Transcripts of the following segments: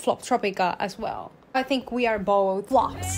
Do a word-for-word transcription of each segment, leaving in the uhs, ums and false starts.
Floptropica as well. I think we are both flops.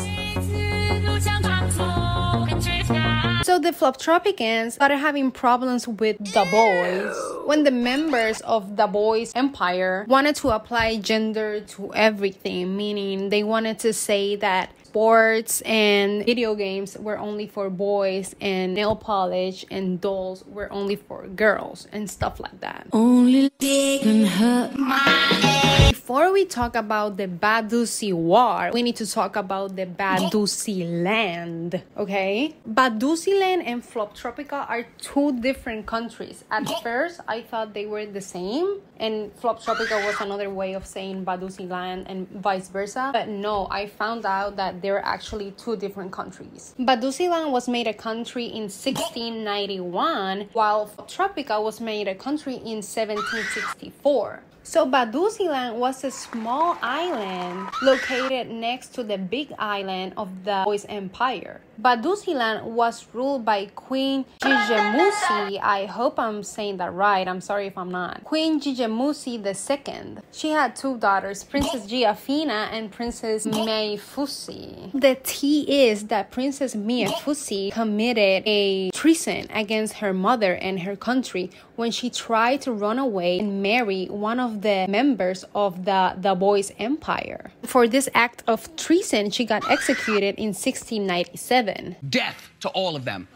So the Floptropicans started having problems with the boys when the members of the boys empire wanted to apply gender to everything, meaning they wanted to say that sports and video games were only for boys and nail polish and dolls were only for girls and stuff like that. Only they can hurt my... Before we talk about the Badusi War, we need to talk about the Badusi Land, okay? Badusi Land and Floptropica are two different countries. At first, I thought they were the same, and Floptropica was another way of saying Badusi Land and vice versa. But no, I found out that they're actually two different countries. Badusi Land was made a country in sixteen ninety-one, while Floptropica was made a country in seventeen sixty-four. So Badusi Land was a small island located next to the big island of the Boys Empire. Badusi Land was ruled by Queen Jijemusi. I hope I'm saying that right. I'm sorry if I'm not. Queen Jijemusi the second. She had two daughters, Princess Giafina and Princess Meifusi. The tea is that Princess Meifusi committed a treason against her mother and her country when she tried to run away and marry one of the members of the, the Boys Empire. For this act of treason, she got executed in sixteen ninety-seven. Death to all of them.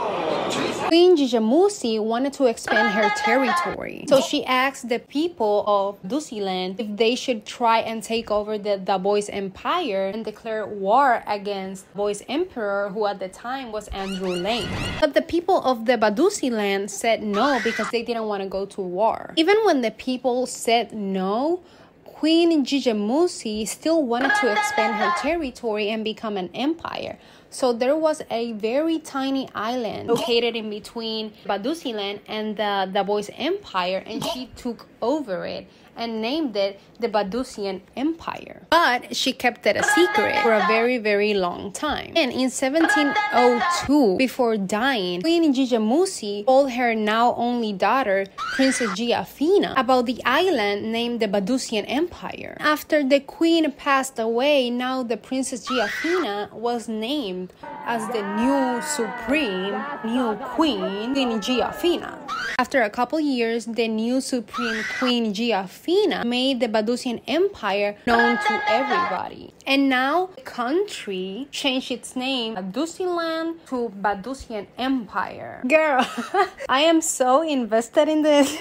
Queen Jijemusi wanted to expand her territory. So she asked the people of Badusi Land if they should try and take over the, the Boys Empire and declare war against Boys Emperor, who at the time was Andrew Lane. But the people of the Badusi Land said no because they didn't want to go to war. Even when the people said no, Queen Jijemusi still wanted to expand her territory and become an empire. So there was a very tiny island located in between Badusi Land and the, the Boys Empire, and she took over it and named it the Badusian Empire. But she kept it a secret for a very, very long time. And in seventeen oh two, before dying, Queen Jijemusi told her now only daughter, Princess Giafina, about the island named the Badusian Empire. After the queen passed away, now the Princess Giafina was named as the new supreme, new queen, Queen Giafina. After a couple years, the new supreme Queen Giafina made the Badusian Empire known to everybody. And now the country changed its name, Badusi Land, to Badusian Empire. Girl, I am so invested in this.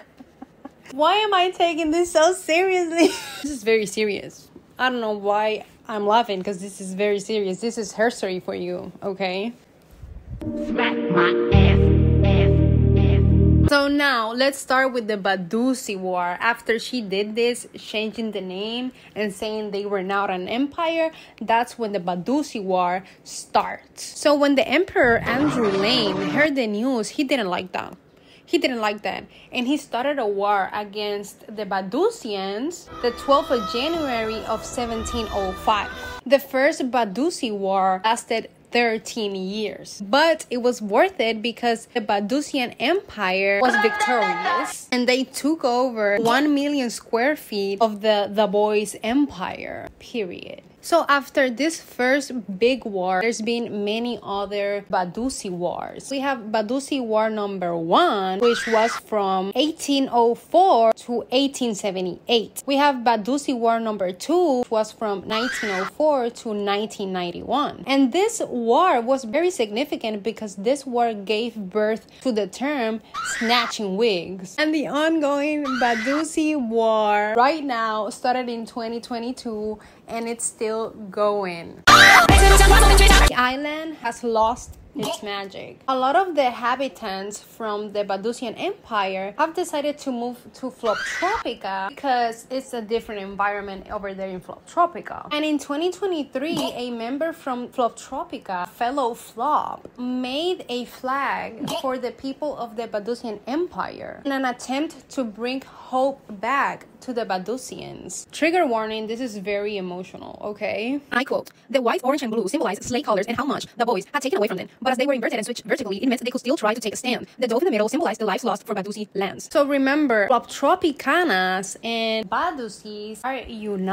Why am I taking this so seriously? This is very serious. I don't know why I'm laughing, because this is very serious. This is herstory for you, okay? Smack my ass, ass, ass. So now, let's start with the Badusi War. After she did this, changing the name and saying they were now an empire, that's when the Badusi War starts. So when the Emperor Andrew Lane heard the news, he didn't like that. He didn't like that, and he started a war against the Badusians the twelfth of January of seventeen oh five. The first Badusi War lasted thirteen years, but it was worth it because the Badusian Empire was victorious and they took over one million square feet of the, the Boys Empire, period. So after this first big war, there's been many other Badusi wars. We have Badusi War number one, which was from eighteen oh four to eighteen seventy-eight. We have Badusi War number two, which was from nineteen oh four to nineteen ninety-one. And this war was very significant because this war gave birth to the term snatching wigs. And the ongoing Badusi War right now started in twenty twenty-two and it's still going. The island has lost its magic. A lot of the inhabitants from the Badusian Empire have decided to move to Floptropica because it's a different environment over there in Floptropica. And in twenty twenty-three, a member from Floptropica, fellow Flop, made a flag for the people of the Badusian Empire in an attempt to bring hope back to the Badusians. Trigger warning, this is very emotional, okay? I quote, "The white, orange, and blue symbolize slave colors and how much the boys had taken away from them. But as they were inverted and switched vertically, it meant they could still try to take a stand. The dove in the middle symbolized the lives lost for Badusi lands." So remember, Floptropicanas and Badusis are united.